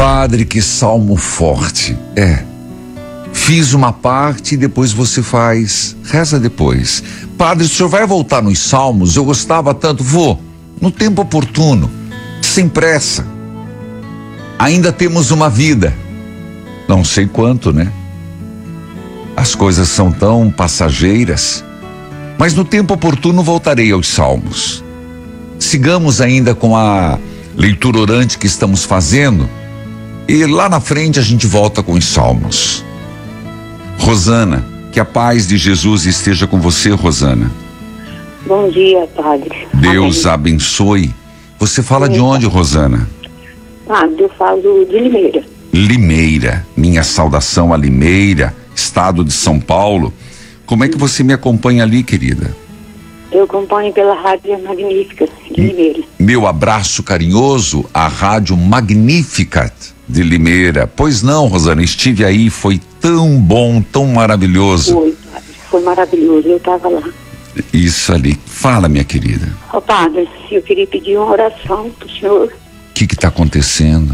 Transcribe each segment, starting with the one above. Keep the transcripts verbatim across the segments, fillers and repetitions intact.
Padre, que salmo forte. É. Fiz uma parte e depois você faz. Reza depois. Padre, o senhor vai voltar nos salmos? Eu gostava tanto. Vou. No tempo oportuno. Sem pressa. Ainda temos uma vida. Não sei quanto, né? As coisas são tão passageiras. Mas no tempo oportuno voltarei aos salmos. Sigamos ainda com a leitura orante que estamos fazendo. E lá na frente a gente volta com os salmos. Rosana, que a paz de Jesus esteja com você, Rosana. Bom dia, Padre. Deus Amém. abençoe. Você fala Sim. de onde, Rosana? Padre, eu falo de Limeira. Limeira. Minha saudação a Limeira, estado de São Paulo. Como é que você me acompanha ali, querida? Eu acompanho pela Rádio Magnífica de Limeira. Meu abraço carinhoso à Rádio Magnífica de Limeira. Pois não, Rosana, estive aí, foi tão bom, tão maravilhoso. Foi, Padre, foi maravilhoso, eu estava lá. Isso ali. Fala, minha querida. Ó, oh, Padre, eu queria pedir uma oração pro senhor. O que que tá acontecendo?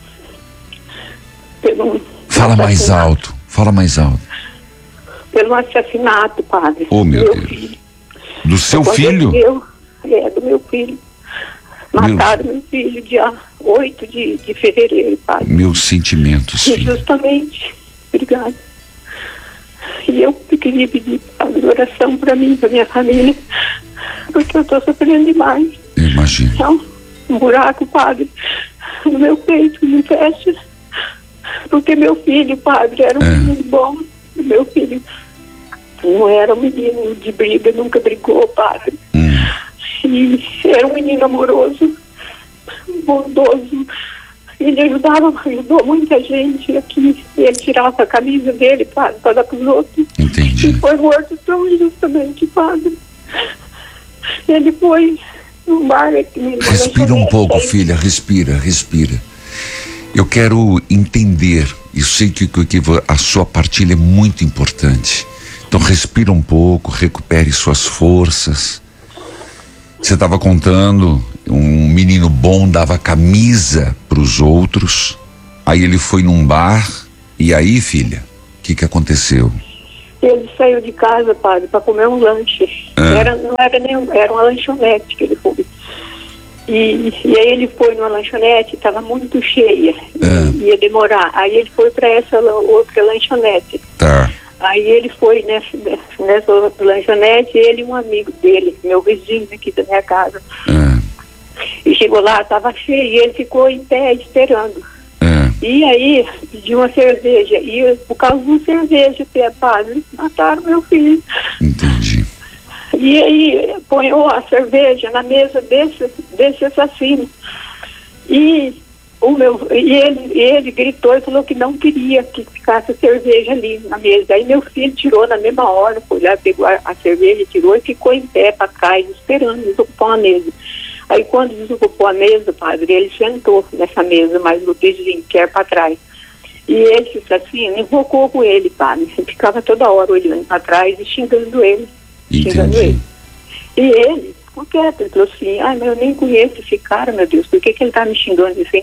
Pelo Fala mais assassinato. alto, fala mais alto. Pelo assassinato, Padre. Oh, meu do Deus. Filho. Do seu Quando filho? Eu, é, do meu filho. Mataram meu, meu filho dia oito de, de fevereiro, Padre. Meus sentimentos, E filho. justamente, obrigada. E eu queria pedir, Padre, oração para mim, para minha família, porque eu estou sofrendo demais. Eu imagino. Então, um buraco, Padre, no meu peito, me fecha. Porque meu filho, Padre, era um É. menino bom. Meu filho não era um menino de briga, nunca brigou, Padre. Hum. E era um menino amoroso, bondoso. Ele ajudava, ajudou muita gente aqui. Ele tirava a camisa dele, Padre, para dar para os outros. Entendi. E foi morto tão injustamente, Padre. Ele foi no bar aqui. Respira um pouco, filha, respira, respira. Eu quero entender, eu sei que, que, que a sua partilha é muito importante. Então respira um pouco, recupere suas forças. Você estava contando, um menino bom dava camisa para os outros, aí ele foi num bar, e aí, filha, o que que aconteceu? Ele saiu de casa, Padre, para comer um lanche. Ah. Era, não era nem, era uma lanchonete que ele foi. E, e aí ele foi numa lanchonete, estava muito cheia, Ah. ia demorar. Aí ele foi para essa la- outra lanchonete. Tá. Aí ele foi nessa, nessa outra lanchonete, ele e um amigo dele, meu vizinho aqui da minha casa. Ah, E chegou lá, estava cheio, e ele ficou em pé esperando. ah, E aí pediu uma cerveja, e por causa de uma cerveja, Padre, mataram meu filho. entendi. E aí ponhou a cerveja na mesa desse, desse assassino. E, o meu, e ele, ele gritou e falou que não queria que ficasse a cerveja ali na mesa. Aí meu filho tirou na mesma hora, foi lá, pegou a, a cerveja, tirou e ficou em pé para trás, esperando desocupar a mesa. Aí quando desocupou a mesa, Padre, ele sentou nessa mesa, mas o vizinho que era para trás. E esse assassino invocou com ele, Padre. Ele ficava toda hora olhando para trás e xingando ele. Xingando Entendi. ele. E ele, por que? Ele falou assim, ai, mas eu nem conheço esse cara, meu Deus, por que, que ele tá me xingando assim?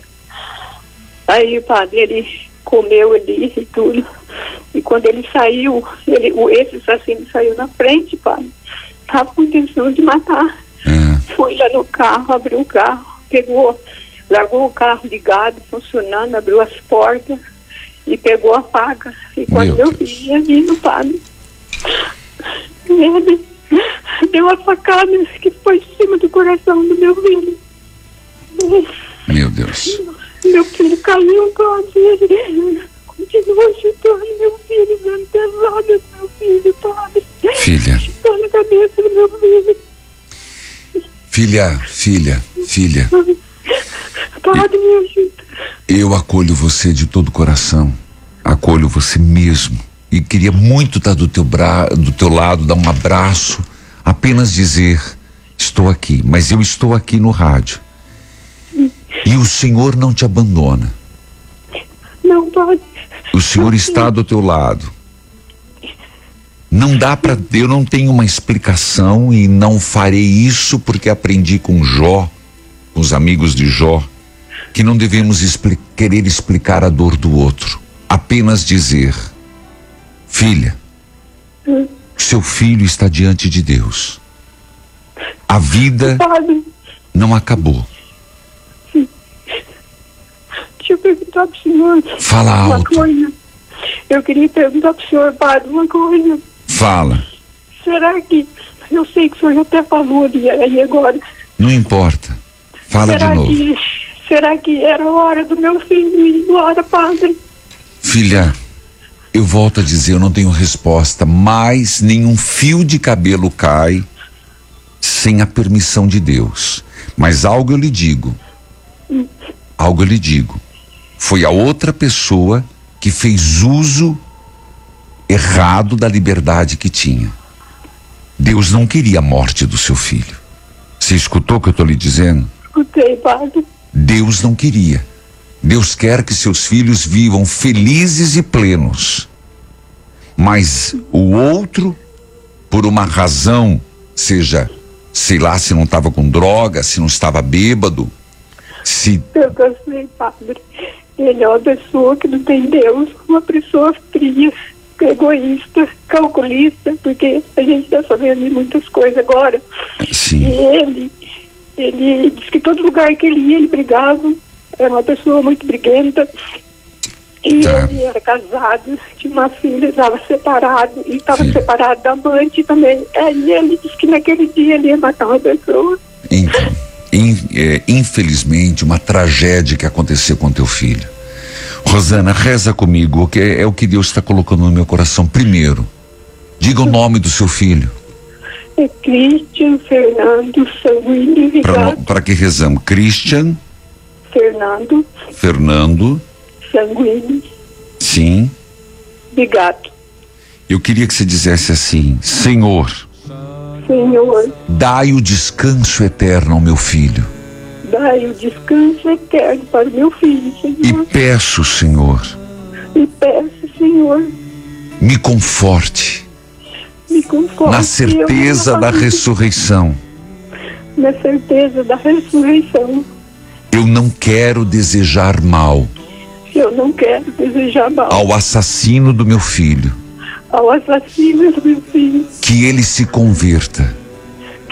Aí, Padre, ele comeu ali e tudo. E quando ele saiu, ele, o, esse assassino saiu na frente, Padre. Tava com intenção de matar. Ah, Foi lá no carro, abriu o carro, pegou, largou o carro ligado, funcionando, abriu as portas e pegou a faca. E quando Meu meu Deus. filho ia vindo, Padre, ele deu uma facada que foi em cima do coração do meu filho. meu Deus. Meu filho caiu, Padre, ele continuou chutando meu filho, dando pesadas no meu filho, Padre. Filha. Chutando a cabeça do meu filho. Filha, filha, filha, Padre, me ajuda. eu acolho você de todo o coração, acolho você mesmo, e queria muito estar do teu, bra... do teu lado, dar um abraço, apenas dizer, estou aqui, mas eu estou aqui no rádio, e o Senhor não te abandona, Não, Padre. o Senhor está do teu lado. Não dá para, eu não tenho uma explicação e não farei isso porque aprendi com Jó, com os amigos de Jó, que não devemos expli- querer explicar a dor do outro, apenas dizer: filha, Hum. seu filho está diante de Deus. A vida Padre, não acabou. deixa eu perguntar pro senhor Fala uma alto. coisa. Eu queria perguntar pro senhor, padre, uma coisa. Fala. Será que, eu sei que o senhor já até falou ali, aí agora, Não importa. Fala de será novo. que, será que era a hora do meu filho ir embora, padre? Filha, eu volto a dizer, eu não tenho resposta, mas nenhum fio de cabelo cai sem a permissão de Deus. Mas algo eu lhe digo, algo eu lhe digo, foi a outra pessoa que fez uso errado da liberdade que tinha. Deus não queria a morte do seu filho. Você escutou o que eu estou lhe dizendo? Escutei, padre. Deus não queria. Deus quer que seus filhos vivam felizes e plenos. Mas o outro, por uma razão, seja, sei lá, se não estava com droga, se não estava bêbado, se... Eu gostei, padre. Ele é uma pessoa que não tem Deus, uma pessoa fria, egoísta, calculista, porque a gente está sabendo de muitas coisas agora. E Sim, ele, ele disse que todo lugar que ele ia, ele brigava. Era uma pessoa muito briguenta. E Tá. ele era casado, tinha uma filha, estava separado, e estava Sim. separado da amante também. Aí ele disse que naquele dia ele ia matar uma pessoa. então, in- é, infelizmente, uma tragédia que aconteceu com teu filho. Rosana, reza comigo, o que é, é o que Deus está colocando no meu coração. Primeiro, diga o nome do seu filho. É Christian Fernando Sanguíneo Vigato. Para que rezamos? Christian Fernando Fernando, Sanguíneo sim. Vigato. Eu queria que você dissesse assim: Senhor, Senhor, dai o descanso eterno ao meu filho. dai o descanso eterno para o meu filho, E Senhor. peço, Senhor, E peço, Senhor, me conforte me conforte. na certeza eu, da ressurreição. Na certeza da ressurreição. Eu não quero desejar mal Eu não quero desejar mal ao assassino do meu filho. ao assassino do meu filho. Que ele se converta